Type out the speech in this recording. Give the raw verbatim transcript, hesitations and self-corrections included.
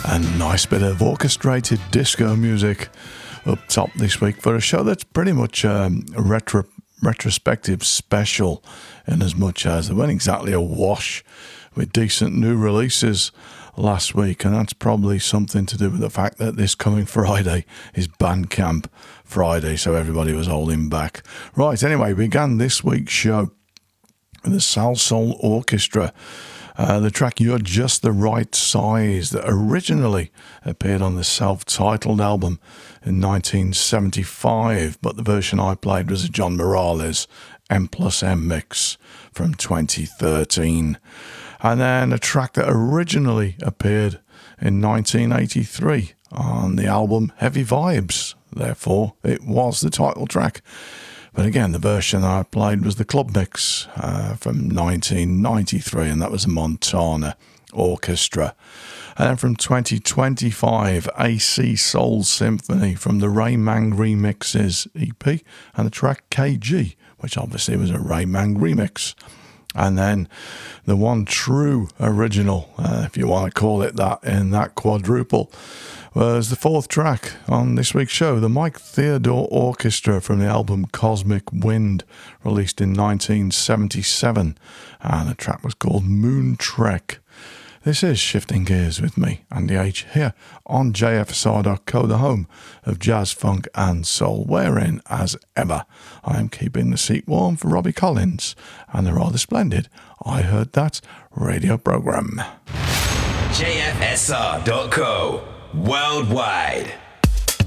A nice bit of orchestrated disco music up top this week for a show that's pretty much um, a retro, retrospective special, in as much as there weren't exactly a wash with decent new releases last week, and that's probably something to do with the fact that this coming Friday is Bandcamp Friday, so everybody was holding back. Right, anyway, we began this week's show with the Salsoul Orchestra. Uh, the track You're Just the Right Size, that originally appeared on the self-titled album in nineteen seventy-five, but the version I played was a John Morales M plus M mix from twenty thirteen. And then a track that originally appeared in nineteen eighty-three on the album Heavy Vibes. Therefore, it was the title track. But again, the version I played was the club mix uh, from nineteen ninety-three, and that was a Montana Orchestra. And then from twenty twenty-five, A C Soul Symphony from the Ray Mang Remixes E P, and the track K G, which obviously was a Ray Mang remix. And then the one true original, uh, if you want to call it that, in that quadruple, was the fourth track on this week's show, the Mike Theodore Orchestra from the album Cosmic Wind, released in nineteen seventy-seven, and the track was called Moon Trek. This is Shifting Gears with me, Andy H, here on J F S R dot co, the home of jazz, funk and soul, wherein, as ever, I am keeping the seat warm for Robbie Collins and the rather splendid I Heard That radio program. J F S R dot co, worldwide.